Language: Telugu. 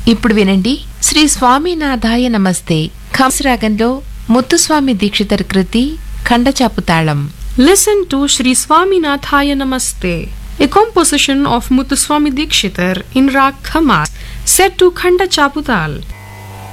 ఇప్పుడు వినండి శ్రీ స్వామినాథాయ నమస్తే ఖమ్స్ రాగంలో ముత్తుస్వామి దీక్షితర్ కృతి ఖండచాపు తాళం. Listen to Sri Swaminathaya Namaste, a composition of Muthuswami Dikshitar in Rag Khamas, set to Khanda Chaputal.